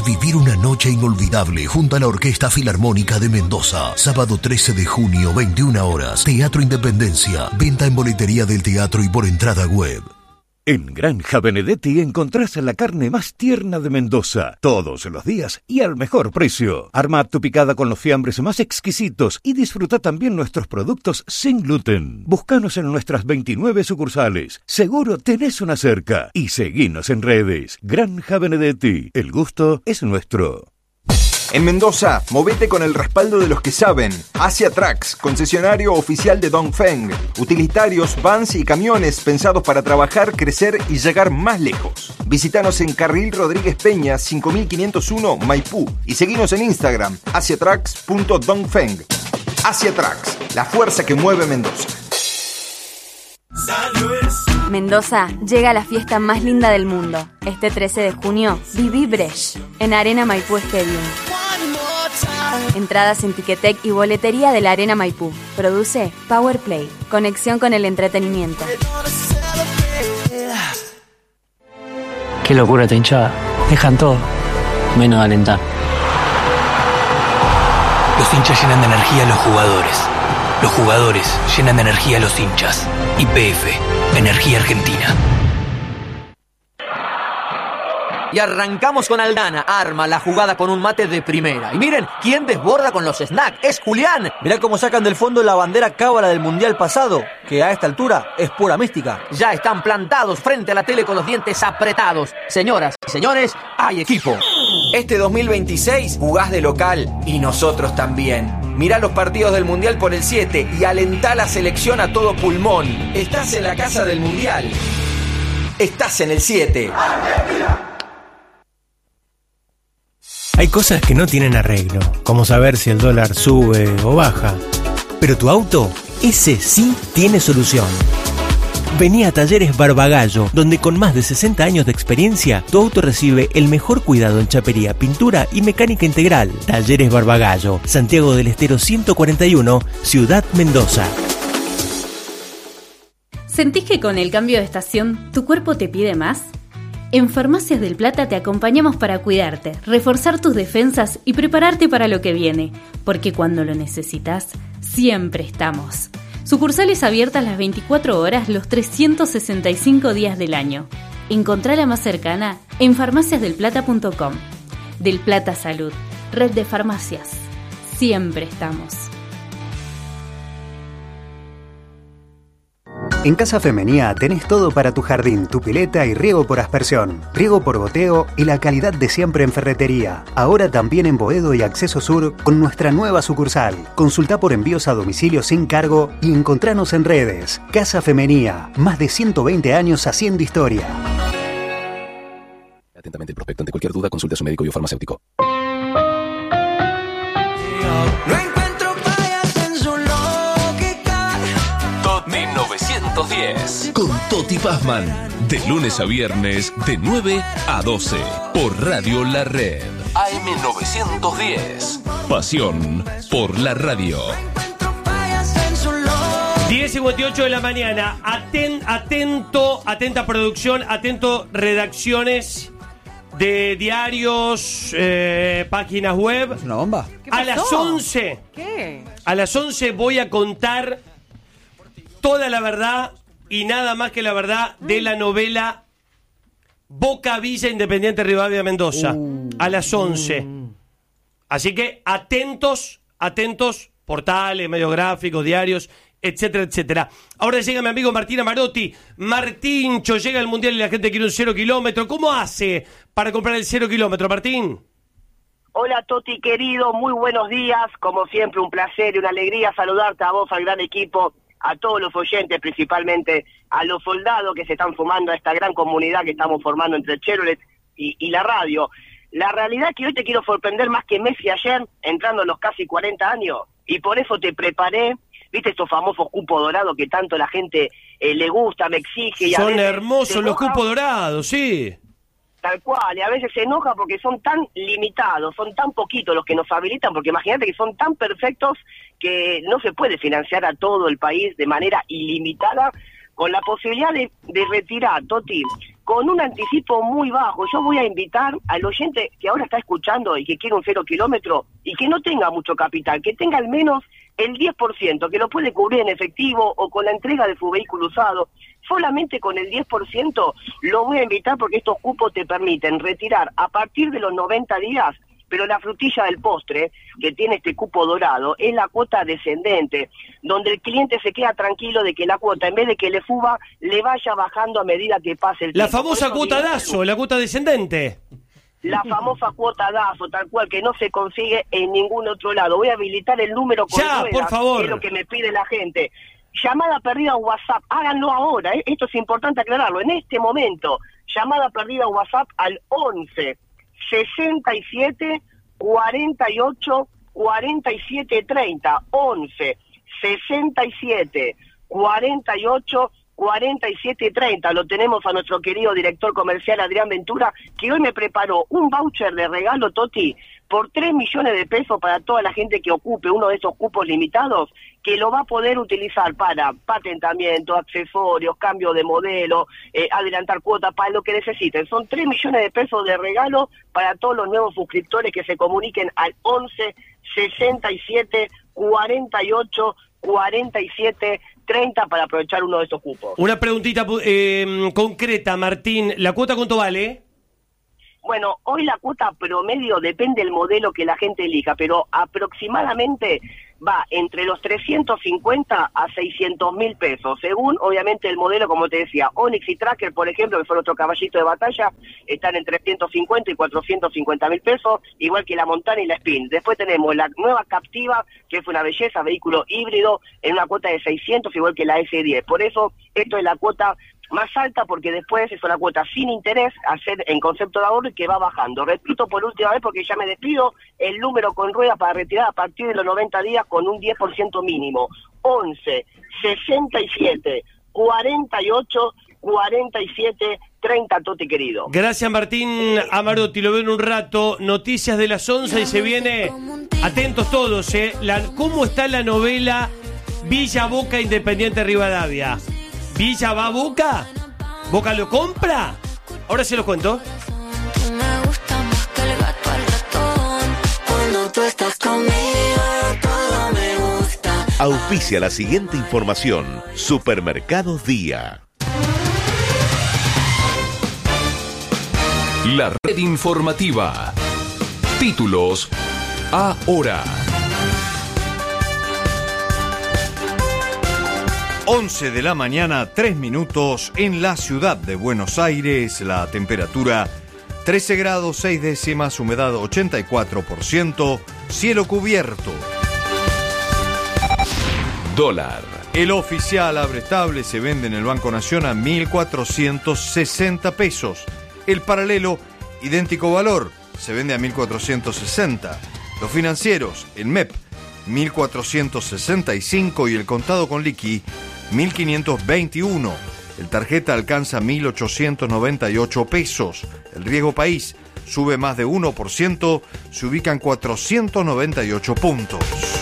vivir una noche inolvidable junto a la Orquesta Filarmónica de Mendoza. Sábado 13 de junio, 21 horas. Teatro Independencia. Venta en boletería del teatro y por entrada web. En Granja Benedetti encontrás la carne más tierna de Mendoza, todos los días y al mejor precio. Arma tu picada con los fiambres más exquisitos y disfruta también nuestros productos sin gluten. Búscanos en nuestras 29 sucursales. Seguro tenés una cerca. Y seguinos en redes. Granja Benedetti. El gusto es nuestro. En Mendoza, movete con el respaldo de los que saben. Asia Trucks, concesionario oficial de Dongfeng. Utilitarios, vans y camiones pensados para trabajar, crecer y llegar más lejos. Visítanos en Carril Rodríguez Peña, 5501, Maipú. Y seguinos en Instagram, asiatrucks.dongfeng. Asia Trucks, la fuerza que mueve Mendoza. Mendoza llega a la fiesta más linda del mundo. Este 13 de junio, viví Brecht, en Arena Maipú Stadium. Entradas en Ticketek y boletería de la Arena Maipú. Produce Power Play. Conexión con el entretenimiento. Qué locura esta hinchada. Dejan todo, menos alentar. Los hinchas llenan de energía a los jugadores. Los jugadores llenan de energía a los hinchas. YPF, Energía Argentina. Y arrancamos con Aldana, arma la jugada con un mate de primera. Y miren, ¿quién desborda con los snacks? ¡Es Julián! Mirá cómo sacan del fondo la bandera cábala del Mundial pasado, que a esta altura es pura mística. Ya están plantados frente a la tele con los dientes apretados. Señoras y señores, hay equipo. Este 2026 jugás de local y nosotros también. Mirá los partidos del Mundial por el 7 y alentá la selección a todo pulmón. Estás en la casa del Mundial. Estás en el 7. ¡Argentina! Hay cosas que no tienen arreglo, como saber si el dólar sube o baja. Pero tu auto, ese sí tiene solución. Vení a Talleres Barbagallo, donde con más de 60 años de experiencia, tu auto recibe el mejor cuidado en chapería, pintura y mecánica integral. Talleres Barbagallo, Santiago del Estero 141, Ciudad Mendoza. ¿Sentís que con el cambio de estación tu cuerpo te pide más? En Farmacias del Plata te acompañamos para cuidarte, reforzar tus defensas y prepararte para lo que viene, porque cuando lo necesitas, siempre estamos. Sucursales abiertas las 24 horas, los 365 días del año. Encontrá la más cercana en farmaciasdelplata.com. Del Plata Salud, red de farmacias. Siempre estamos. En Casa Femenía tenés todo para tu jardín, tu pileta y riego por aspersión, riego por goteo y la calidad de siempre en ferretería. Ahora también en Boedo y Acceso Sur con nuestra nueva sucursal. Consultá por envíos a domicilio sin cargo y encontranos en redes. Casa Femenía, más de 120 años haciendo historia. Atentamente el prospecto. Ante cualquier duda, consulte a su médico biofarmacéutico. Toti 910 con Toti Pazman, de lunes a viernes de 9 a 12 por Radio La Red AM 910. Pasión por la radio. 10:58 de la mañana. Atenta producción, atento redacciones de diarios, páginas web. ¿Es una bomba? A las 11. ¿Qué? A las 11 voy a contar toda la verdad y nada más que la verdad de la novela Boca Villa Independiente Rivadavia Mendoza. A las 11. Así que atentos, portales, medios gráficos, diarios, etcétera, etcétera. Ahora llega mi amigo Martín Amarotti. Martíncho, llega el Mundial y la gente quiere un 0 kilómetro. ¿Cómo hace para comprar el 0 kilómetro, Martín? Hola Toti querido, muy buenos días. Como siempre, un placer y una alegría saludarte a vos, al gran equipo, a todos los oyentes, principalmente a los soldados que se están sumando a esta gran comunidad que estamos formando entre Chevrolet y la radio. La realidad es que hoy te quiero sorprender más que Messi ayer, entrando a los casi 40 años, y por eso te preparé, viste estos famosos cupos dorados que tanto la gente le gusta, me exige. Y a son veces hermosos los cupos dorados, sí. Tal cual, y a veces se enoja porque son tan limitados, son tan poquitos los que nos habilitan, porque imagínate que son tan perfectos que no se puede financiar a todo el país de manera ilimitada, con la posibilidad de retirar, Toti, con un anticipo muy bajo. Yo voy a invitar al oyente que ahora está escuchando y que quiere un 0 kilómetro y que no tenga mucho capital, que tenga al menos el 10%, que lo puede cubrir en efectivo o con la entrega de su vehículo usado. Solamente con el 10% lo voy a invitar porque estos cupos te permiten retirar a partir de los 90 días, pero la frutilla del postre, que tiene este cupo dorado, es la cuota descendente, donde el cliente se queda tranquilo de que la cuota, en vez de que le suba, le vaya bajando a medida que pase el tiempo. La famosa cuota DASO, la cuota descendente. La famosa cuota DASO, tal cual, que no se consigue en ningún otro lado. Voy a habilitar el número con ya, ruedas, por favor. que es lo que me pide la gente. Llamada perdida a WhatsApp, háganlo ahora, esto es importante aclararlo, en este momento. Llamada perdida a WhatsApp al 11 67 48 47 30, 11 67 48 47 30. Lo tenemos a nuestro querido director comercial Adrián Ventura, que hoy me preparó un voucher de regalo, Toti, por 3 millones de pesos para toda la gente que ocupe uno de esos cupos limitados, que lo va a poder utilizar para patentamiento, accesorios, cambio de modelo, adelantar cuotas, para lo que necesiten. Son 3 millones de pesos de regalo para todos los nuevos suscriptores que se comuniquen al 11 67 48 47 30 para aprovechar uno de estos cupos. Una preguntita concreta, Martín. ¿La cuota cuánto vale? Bueno, hoy la cuota promedio depende del modelo que la gente elija, pero aproximadamente va entre los 350 a 600.000 pesos, según obviamente el modelo, como te decía. Onix y Tracker, por ejemplo, que fue otro caballito de batalla, están en 350 y 450.000 pesos, igual que la Montana y la Spin. Después tenemos la nueva Captiva, que fue una belleza, vehículo híbrido, en una cuota de 600, igual que la S10. Por eso, esto es la cuota más alta, porque después es una cuota sin interés, hacer en concepto de ahorro, y que va bajando. Repito por última vez, porque ya me despido, el número con rueda para retirar a partir de los 90 días con un 10% mínimo. 11 67 48 47 30, Toti querido. Gracias, Martín Amarotti, lo veo en un rato. Noticias de las 11 y se viene, atentos todos, ¿cómo está la novela Villa Boca Independiente Rivadavia? ¿Villa va a Boca? ¿Boca lo compra? Ahora se los cuento. Me gusta más que el gato al ratón. Cuando tú estás conmigo, todo me gusta. Auspicia la siguiente información. Supermercados Día. La red informativa. Títulos ahora. 11 de la mañana, 3 minutos en la ciudad de Buenos Aires. La temperatura 13 grados 6 décimas, humedad 84%, cielo cubierto. Dólar. El oficial abre estable, se vende en el Banco Nación a 1.460 pesos. El paralelo, idéntico valor, se vende a 1.460. Los financieros, el MEP, 1.465 y el contado con liqui, 1.521. El tarjeta alcanza 1.898 pesos. El riesgo país sube más de 1%, se ubican 498 puntos.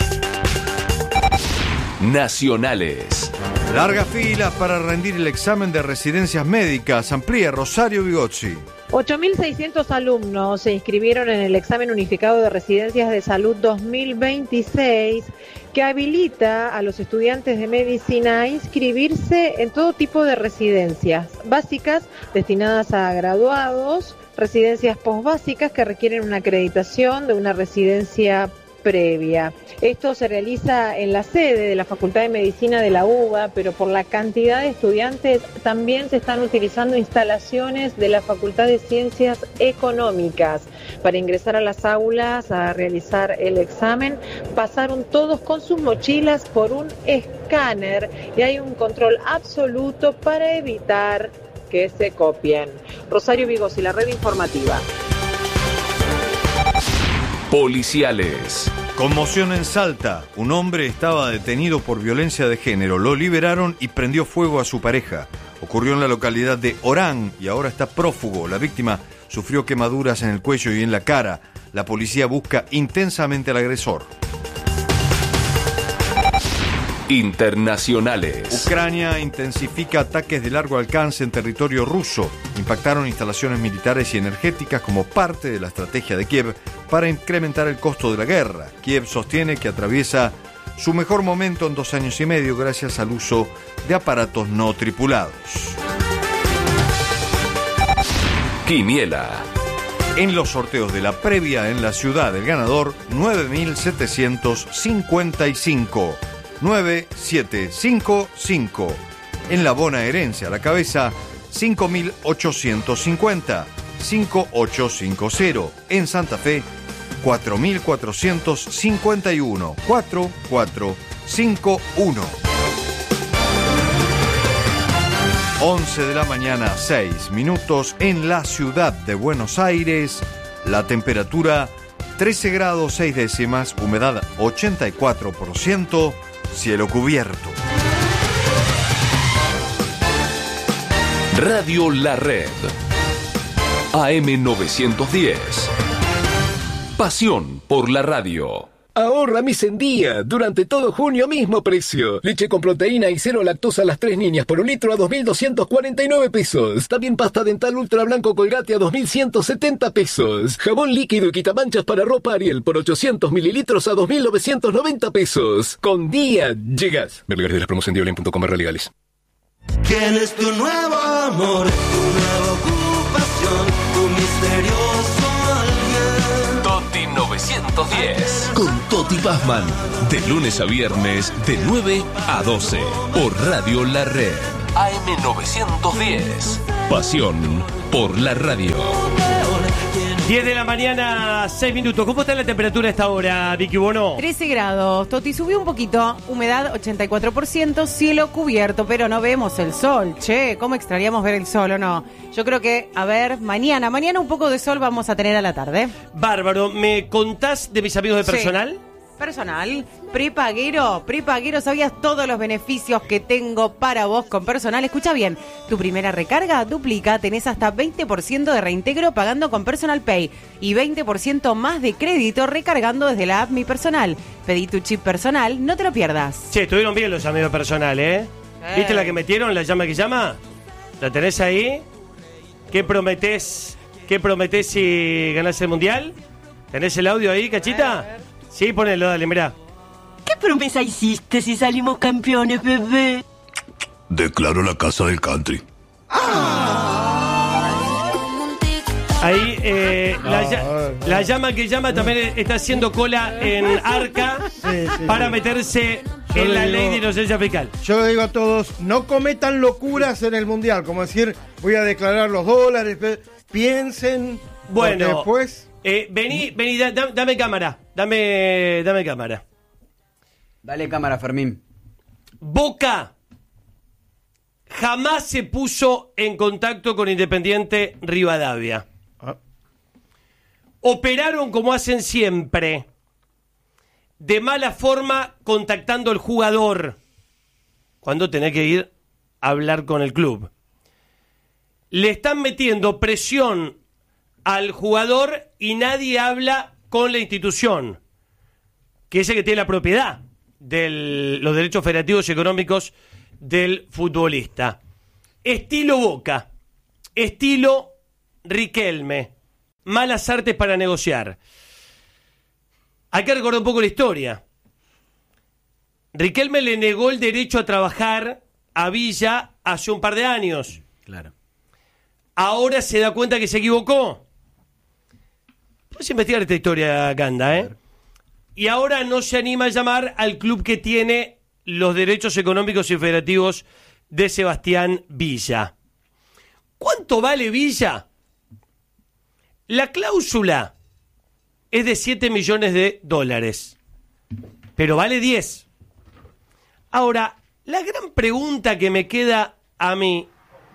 Nacionales. Largas filas para rendir el examen de residencias médicas. Amplía Rosario Bigozzi. 8.600 alumnos se inscribieron en el examen unificado de residencias de salud 2026, que habilita a los estudiantes de medicina a inscribirse en todo tipo de residencias básicas destinadas a graduados, residencias posbásicas que requieren una acreditación de una residencia previa. Esto se realiza en la sede de la Facultad de Medicina de la UBA, pero por la cantidad de estudiantes también se están utilizando instalaciones de la Facultad de Ciencias Económicas. Para ingresar a las aulas a realizar el examen, pasaron todos con sus mochilas por un escáner y hay un control absoluto para evitar que se copien. Rosario Bigozzi, la red informativa. Policiales. Conmoción en Salta. Un hombre estaba detenido por violencia de género. Lo liberaron y prendió fuego a su pareja. Ocurrió en la localidad de Orán y ahora está prófugo. La víctima sufrió quemaduras en el cuello y en la cara. La policía busca intensamente al agresor. Internacionales. Ucrania intensifica ataques de largo alcance en territorio ruso. Impactaron instalaciones militares y energéticas como parte de la estrategia de Kiev para incrementar el costo de la guerra. Kiev sostiene que atraviesa su mejor momento en 2 años y medio gracias al uso de aparatos no tripulados. Quiniela. En los sorteos de la previa en la ciudad, el ganador 9.755. 9755. En la bonaerense a la cabeza 5.850. 5850. En Santa Fe 4.451. 4451. 11 de la mañana, 6 minutos en la ciudad de Buenos Aires. La temperatura 13 grados 6 décimas, humedad 84%, cielo cubierto. Radio La Red. AM 910. Pasión por la radio. Ahorra mis en día. Durante todo junio, mismo precio. Leche con proteína y cero lactosa a las 3 niñas por un litro a 2.249 pesos. También pasta dental ultra blanco Colgate a 2.170 pesos. Jabón líquido y quitamanchas para ropa Ariel por 800 mililitros a 2.990 pesos. Con día llegas. Ver lugares de las promos en diolen.com/legales. ¿Quién es tu nuevo amor? Tu nueva ocupación, tu misterioso alguien. Toti 910. Con Toti Pazman. De lunes a viernes, de 9 a 12. Por Radio La Red. AM 910. Pasión por la radio. 10 de la mañana, 6 minutos. ¿Cómo está la temperatura a esta hora, Vicky Bono? 13 grados. Toti, subió un poquito. Humedad 84%, cielo cubierto, pero no vemos el sol. Che, ¿cómo extrañaríamos ver el sol o no? Yo creo que, a ver, mañana un poco de sol vamos a tener a la tarde. Bárbaro. ¿Me contás de mis amigos de personal? Sí. Personal, prepaguero, ¿sabías todos los beneficios que tengo para vos con personal? Escucha bien, tu primera recarga duplica, tenés hasta 20% de reintegro pagando con Personal Pay y 20% más de crédito recargando desde la app Mi Personal. Pedí tu chip personal, no te lo pierdas. Che, estuvieron bien los amigos de personal, ¿eh? ¿Viste la que metieron, la llama que llama? ¿La tenés ahí? ¿Qué prometés si ganás el Mundial? ¿Tenés el audio ahí, Cachita? Sí, ponelo, dale, mirá. ¿Qué promesa hiciste si salimos campeones, bebé? Declaro la casa del country. Ahí, la llama que llama también está haciendo cola en Arca para meterse en la ley de inocencia fiscal. Yo le digo a todos, no cometan locuras en el Mundial, como decir, voy a declarar los dólares, piensen, bueno, después... Vení, dame cámara. Dame cámara. Dale cámara, Fermín. Boca jamás se puso en contacto con Independiente Rivadavia. Operaron como hacen siempre, de mala forma, contactando al jugador cuando tenés que ir a hablar con el club. Le están metiendo presión al jugador y nadie habla con la institución, que es el que tiene la propiedad de los derechos federativos y económicos del futbolista. Estilo Boca, estilo Riquelme, malas artes para negociar. Hay que recordar un poco la historia. Riquelme le negó el derecho a trabajar a Villa hace un par de años. Claro. Ahora se da cuenta que se equivocó. Puedes investigar esta historia, Ganda, ¿eh? Y ahora no se anima a llamar al club que tiene los derechos económicos y federativos de Sebastián Villa. ¿Cuánto vale Villa? La cláusula es de $7 millones, pero vale 10. Ahora, la gran pregunta que me queda a mí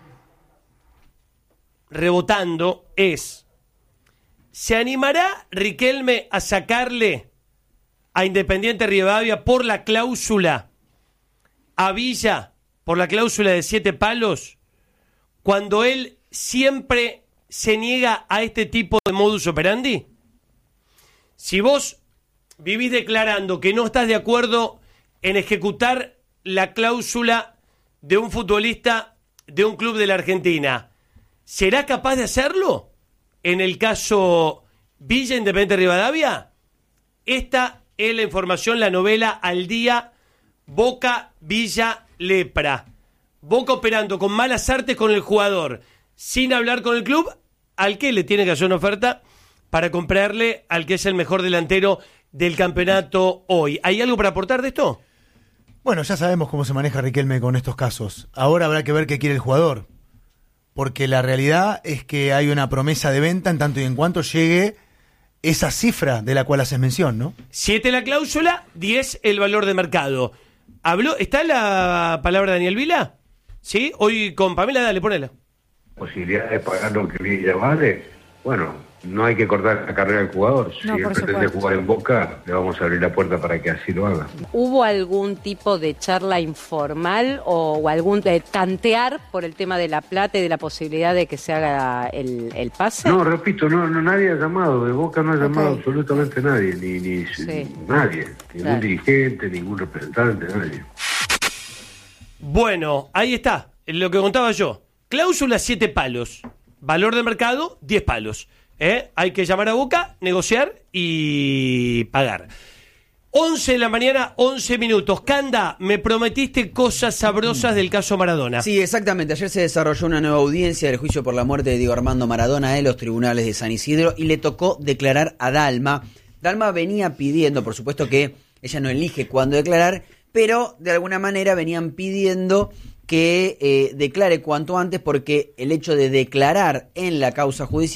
rebotando es: ¿se animará Riquelme a sacarle a Independiente Rivadavia por la cláusula, a Villa por la cláusula de 7 palos, cuando él siempre se niega a este tipo de modus operandi? Si vos vivís declarando que no estás de acuerdo en ejecutar la cláusula de un futbolista de un club de la Argentina, ¿será capaz de hacerlo en el caso Villa Independiente Rivadavia? Esta es la información, la novela al día, Boca Villa Lepra. Boca operando con malas artes con el jugador, sin hablar con el club, al que le tiene que hacer una oferta para comprarle al que es el mejor delantero del campeonato hoy. ¿Hay algo para aportar de esto? Bueno, ya sabemos cómo se maneja Riquelme con estos casos. Ahora habrá que ver qué quiere el jugador. Porque la realidad es que hay una promesa de venta en tanto y en cuanto llegue esa cifra de la cual haces mención, ¿no? 7 la cláusula, 10 el valor de mercado. ¿Está la palabra de Daniel Vila? ¿Sí? Hoy con Pamela, dale, ponela. Posibilidad de pagar lo que Villa vale. Bueno, no hay que cortar la carrera del jugador. Si él pretende jugar en Boca, le vamos a abrir la puerta para que así lo haga. ¿Hubo algún tipo de charla informal o algún tantear por el tema de la plata y de la posibilidad de que se haga el pase? No, repito, no nadie ha llamado. De Boca no ha llamado absolutamente nadie. Nadie. Ningún dirigente, ningún representante, nadie. Bueno, ahí está, lo que contaba yo. Cláusula 7 palos. Valor de mercado, 10 palos. Hay que llamar a Boca, negociar y pagar. 11 de la mañana, 11 minutos. Canda, me prometiste cosas sabrosas del caso Maradona. Sí, exactamente. Ayer se desarrolló una nueva audiencia del juicio por la muerte de Diego Armando Maradona en los tribunales de San Isidro y le tocó declarar a Dalma. Dalma venía pidiendo, por supuesto que ella no elige cuándo declarar, pero de alguna manera venían pidiendo que declare cuanto antes porque el hecho de declarar en la causa judicial